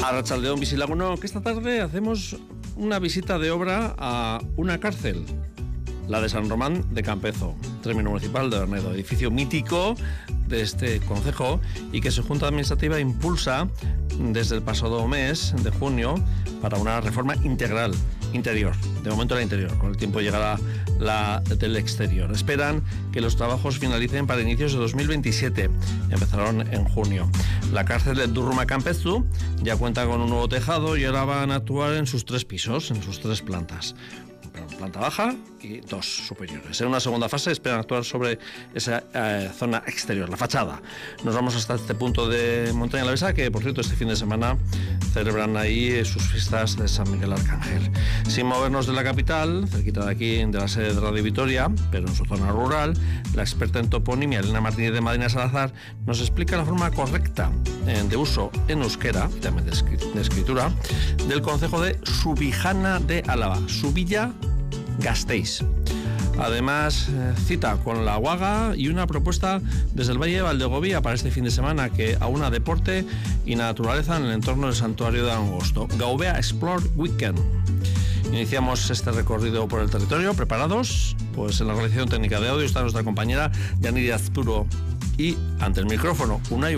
Arratsaldeon Bizilagunok, que esta tarde hacemos una visita de obra a una cárcel, la de San Román de Campezo, término municipal de Bernedo, edificio mítico de este concejo y que su Junta Administrativa impulsa desde el pasado mes de junio para una reforma integral, interior, de momento la interior, con el tiempo llegará la del exterior. Esperan que los trabajos finalicen para inicios de 2027, empezaron en junio. La cárcel de Durruma Campezu ya cuenta con un nuevo tejado y ahora van a actuar en sus 3 pisos, en sus 3 plantas. Planta baja y 2 superiores. En una segunda fase esperan actuar sobre esa zona exterior, la fachada. Nos vamos hasta este punto de Montaña la Besa, que por cierto este fin de semana celebran ahí sus fiestas de San Miguel Arcángel. Sin movernos de la capital, cerquita de aquí, de la sede de Radio Vitoria, pero en su zona rural, la experta en toponimia Elena Martínez de Madina Salazar nos explica la forma correcta de uso en euskera, también de escritura, del concejo de Subijana de Álava, Subilla Gasteiz. Además, cita con la Guaga y una propuesta desde el Valle de Valdegovía para este fin de semana que aúna deporte y naturaleza en el entorno del santuario de Angosto. Gaubea Explore Weekend. Iniciamos este recorrido por el territorio. ¿Preparados? Pues en la realización técnica de audio está nuestra compañera Yaniri Azpuro y ante el micrófono Unai